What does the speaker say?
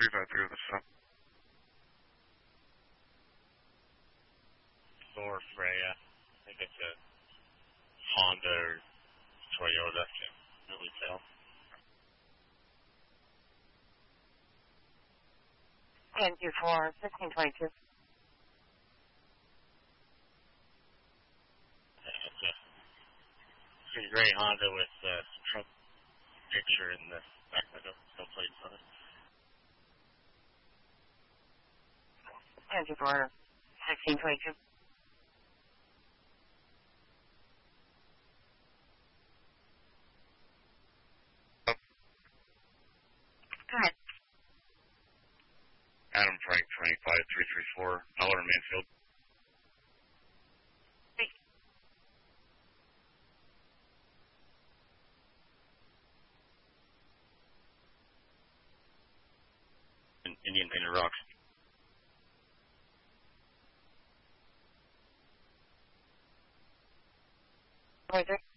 353 with the sun. Thor Freya. I think it's a Honda or Toyota. Can't really tell. And you for 1622. It's a gray Honda with a Trump picture in the back window. No plates on it. And you for 1622. Go ahead. Adam Frank 25334, Miller Mansfield. Indian Painted Rocks. Right there.